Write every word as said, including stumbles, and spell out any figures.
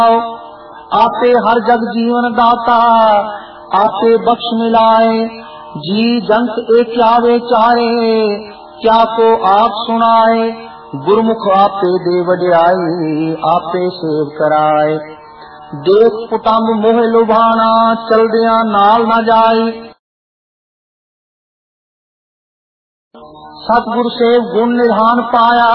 आपे हर जग जीवन दाता, आपे बख्श मिलाए। जी जंत एक आवे चारे, क्या को आप सुनाए। गुरमुख आपे दे वड्याई, आपे सेव कराए। देख पुतंब मोह लुभाना, चलदियां नाल न जाई। सतगुर से गुण निधान पाया,